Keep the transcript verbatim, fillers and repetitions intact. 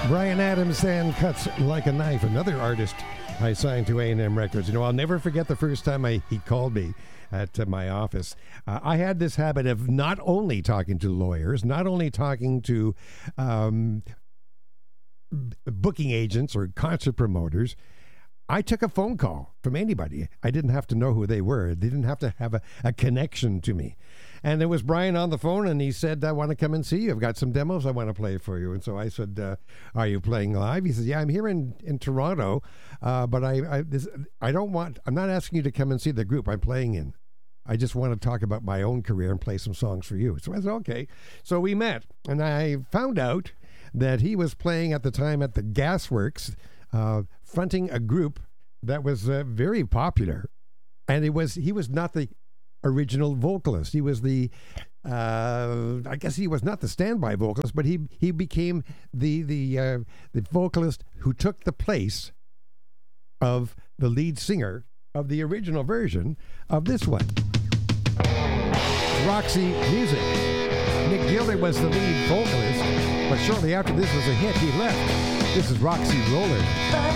Bryan Adams and Cuts Like a Knife, another artist I signed to A and M Records. You know, I'll never forget the first time I, he called me at uh, my office. Uh, I had this habit of not only talking to lawyers, not only talking to um, b- booking agents or concert promoters. I took a phone call from anybody. I didn't have to know who they were. They didn't have to have a, a connection to me. And there was Bryan on the phone, and he said, I want to come and see you. I've got some demos I want to play for you. And so I said, uh, are you playing live? He says, yeah, I'm here in, in Toronto, uh, but I I, this, I don't want, I'm not asking you to come and see the group I'm playing in. I just want to talk about my own career and play some songs for you. So I said, okay. So we met, and I found out that he was playing at the time at the Gasworks, uh, fronting a group that was uh, very popular. And it was he was not the original vocalist. He was the, uh, I guess he was not the standby vocalist, but he he became the the uh, the vocalist who took the place of the lead singer of the original version of this one. Roxy Music. Mick Gilder was the lead vocalist, but shortly after this was a hit, he left. This is Roxy Roller.